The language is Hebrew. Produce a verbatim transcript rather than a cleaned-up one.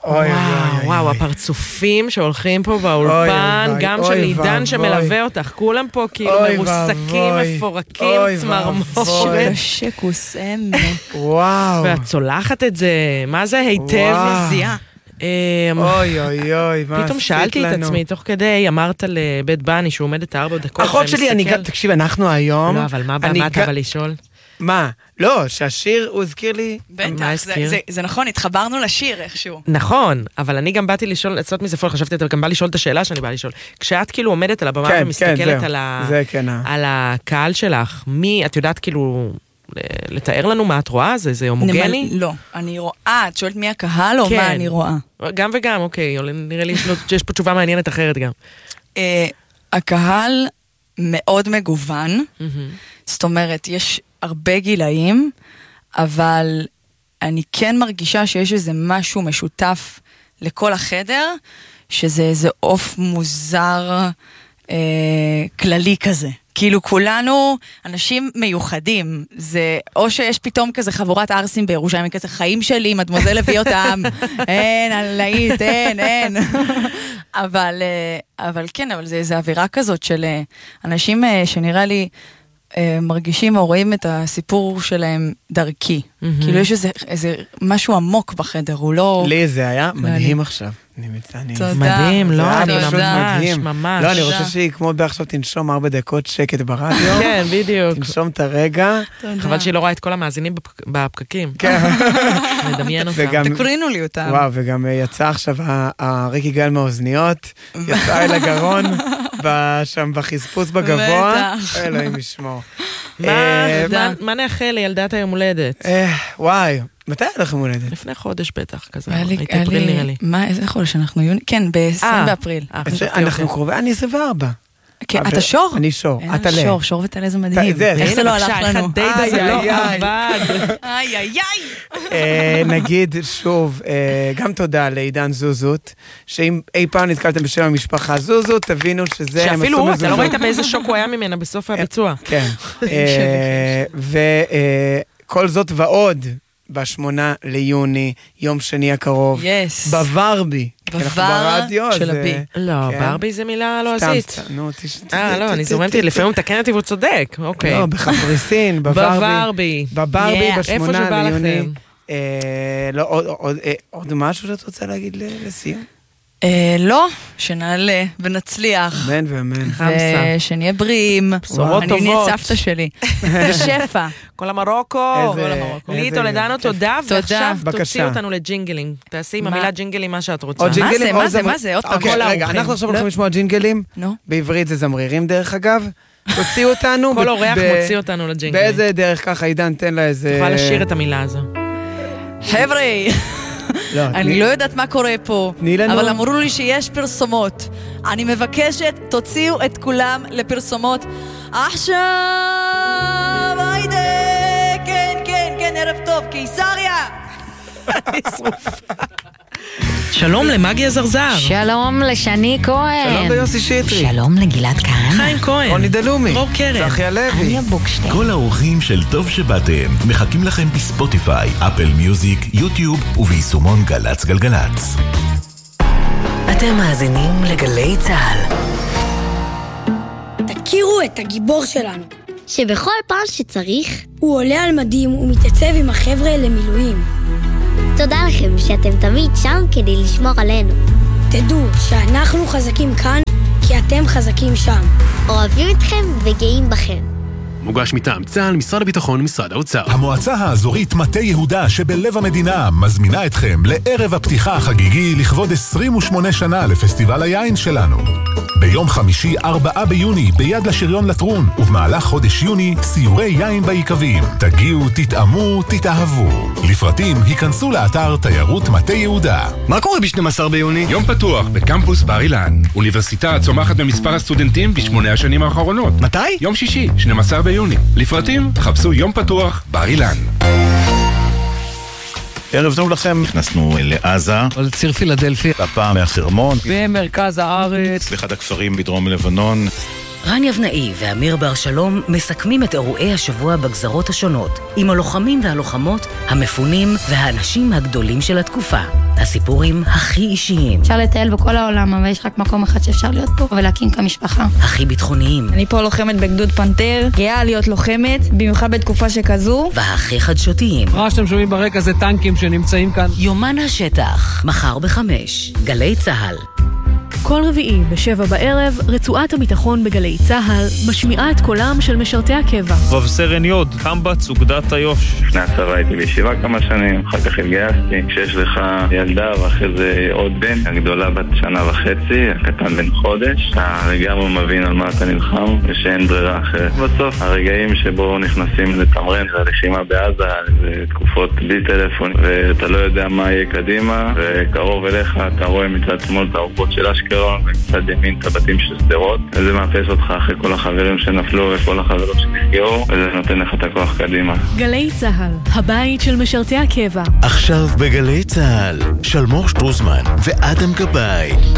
וואו, וואו, הפרצופים שהולכים פה באולפן, גם של עידן שמלווה אותך, כולם פה כאילו מרוסקים, מפורקים, צמרמורת. שקוס עמק. וואו. ואת צולחת את זה, מה זה היטב מזיעה. אוי אוי אוי, מה פתאום שאלתי את עצמי, תוך כדי, אמרת לבית בני שהוא עומד את ארבע דקות. אחות שלי, אני גם, תקשיב, אנחנו היום... לא, אבל מה באת אבל לשאול? מה? לא, שהשיר הוא הזכיר לי... בטח, זה נכון, התחברנו לשיר איכשהו. נכון, אבל אני גם באתי לשאול, לעשות מזה פול, חשבתי, אתה גם בא לשאול את השאלה שאני באה לשאול. כשאת כאילו עומדת על הבמה ומסתכלת על הקהל שלך, מי, את יודעת כאילו... לתאר לנו מה את רואה? זה, זה הומוגני? לא, אני רואה, את שואלת מי הקהל או מה אני רואה? גם וגם, אוקיי, נראה לי שיש פה תשובה מעניינת אחרת גם. הקהל מאוד מגוון, זאת אומרת, יש הרבה גילאים, אבל אני כן מרגישה שיש איזה משהו משותף לכל החדר, שזה איזה עוף מוזר כללי כזה. כאילו כולנו אנשים מיוחדים, זה או שיש פתאום כזה חבורת ארסים בירושלים, כזה חיים שלי, מדמוזל הביא אותם, אין, עלאית, אין, אין. אבל, אבל כן, אבל זה איזו אווירה כזאת של אנשים שנראה לי מרגישים או רואים את הסיפור שלהם דרכי. כאילו יש איזה, איזה משהו עמוק בחדר, הוא לא... לי זה היה מדהים עכשיו. מדהים, לא, אני ממש, ממש. לא, אני רוצה שהיא כמו בעכשיו תנשום ארבע דקות שקט ברדיו. כן, בדיוק. תנשום את הרגע. חבל שהיא לא רואה את כל המאזינים בפקקים. כן. מדמיין אותם. תקרינו לי אותם. וואו, וגם יצא עכשיו הריק יגאל מהאוזניות, יצא אל הגרון, שם בחספוס בגבוה. אלוהים ישמור. מה נאחל לילדת היום הולדת? וואי. מתי היה לכם הולדת? לפני חודש בטח, כזה. הייתי אפריל נראה לי. מה, איזה חודש אנחנו? כן, ב-עשרים באפריל. אנחנו קרובים, אני עשרים וארבע. אתה שור? אני שור, אתה לא. שור, שור ותלה זה מדהים. איך זה לא הלך לנו? איי, איי, איי, איי, איי. נגיד שוב, גם תודה לעידן זוזות, שאם אי פעם נתקלתם בשם המשפחה זוזות, תבינו שזה... שאפילו הוא, אתה לא ראית באיזה שוק הוא היה ממנה בסוף הביצוע. כן. וכל זאת ועוד, בשמונה ליוני, יום שני הקרוב, yes. בוורבי. בוור של הבי. לא, כן. ברבי זה מילה לא עזית. סתם, נו, תשת... אה, לא, אני זורמתי, לפעמים מתקן אותי והוא צודק, אוקיי. לא, בחפריסין, בוורבי. בוורבי. בוורבי, בשמונה ליוני. לכם. לא, עוד משהו שאת רוצה להגיד לסיום? לא, שנעלה ונצליח. אמן ואמן. ושנהיה בריאים. בשורות טובות. אני נהיה סבתא שלי. בשפע. כל המרוקו. לי תולדנו תודה. ועכשיו תוציאו אותנו לג'ינגלים. תעשי עם המילה ג'ינגלים מה שאת רוצה. מה זה? מה זה? מה זה? עוד פעם. רגע, אנחנו עכשיו הולכים לשמוע ג'ינגלים. בעברית זה זמרירים דרך אגב. תוציאו אותנו. כל אורח מוציא אותנו לג'ינגלים. באיזה דרך ככה, עידן, תן לה איזה... תוכל לשיר את המילה הזו. חבר'ה. אני לא יודעת מה קורה פה, אבל אמרו לי שיש פרסומות. אני מבקשת, תוציאו את כולם לפרסומות. עכשיו, היידה, כן, כן, כן, ערב טוב, קיסריה. אני שרופה. שלום למגיה זרזר. שלום לשני כהן. שלום ליוסי שטרי. שלום לגלעד כהן. חיים כהן. רוני דלומי. דרור קרן. צחי הלוי. אניה בוקשטיין. כל האורחים של טוב שבאתם מחכים לכם בספוטיפיי, אפל מיוזיק, יוטיוב וביישומון גלץ גלגלץ. אתם מאזינים לגלי צהל. תכירו את הגיבור שלנו, שבכל פעם שצריך הוא עולה על מדים ומתייצב עם החבר'ה למילואים. תודה לכם שאתם תמיד שם כדי לשמור עלינו. תדעו שאנחנו חזקים כאן כי אתם חזקים שם. אוהבים אתכם וגאים בכם. מוגש מטעם צה"ל, משרד הביטחון ומשרד האוצר. המועצה האזורית מטה יהודה שבלב המדינה מזמינה אתכם לערב הפתיחה החגיגי לכבוד עשרים ושמונה שנה לפסטיבל היין שלנו. ביום חמישי ארבעה ביוני ביד לשריון לטרון, ובמהלך חודש יוני סיורי יין בעיקבים. תגיעו, תתאמו, תתאהבו. לפרטים היכנסו לאתר תיירות מטה יהודה. מה קורה ב-שנים עשר ביוני? יום פתוח בקמפוס בר אילן. אוניברסיטה צומחת במספר הסטודנטים בשמונה השנים האחרונות. מתי? יום שישי, שנים עשר ביוני. לפרטים חפשו יום פתוח בר אילן. ערב טוב לכם, נכנסנו לעזה, לציר פילדלפי, הפעם מהחרמון, במרכז הארץ, באחד הכפרים בדרום לבנון. רן יבנאי ואמיר בר שלום מסכמים את אירועי השבוע בגזרות השונות, עם הלוחמים והלוחמות, המפונים והאנשים הגדולים של התקופה. הסיפורים הכי אישיים. אפשר לטייל בכל העולם, אבל יש רק מקום אחד שאפשר להיות פה ולהקים כמשפחה. הכי ביטחוניים. אני פה לוחמת בגדוד פנתר, גאה להיות לוחמת, במיוחד בתקופה שכזו. והכי חדשותיים. מה שאתם שומעים ברקע זה טנקים שנמצאים כאן. יומן השטח, מחר בחמש, גלי צהל. כל רביעי בשבע בערב, רצועת הביטחון בגלי צהל משמיעה את קולם של משרתי הקבע. רב סרן יוד, קמב"ץ אוגדת איו"ש. לפני הצבא הייתי בישיבה כמה שנים, אחר כך התגייסתי. כשיש לך ילדה ואחרי זה עוד בן, הגדולה בת שנה וחצי, הקטן בן חודש, אתה לגמרי מבין על מה אתה נלחם ושאין ברירה אחרת. בסוף הרגעים שבו נכנסים לתמרן והלחימה בעזה, זה תקופות בלי טלפון ואתה לא יודע מה יהיה קדימה, וקרוב אליך אתה רואה מצד שמאל את האורחות של אשקלון ומצד ימין את הבתים של סדרות, וזה מאפס אותך אחרי כל החברים שנפלו וכל החברות שנפגעו, וזה נותן לך את הכוח קדימה. גלי צהל, הבית של משרתי הקבע. עכשיו בגלי צהל, שלמור שטרוזמן ואדם גבאי.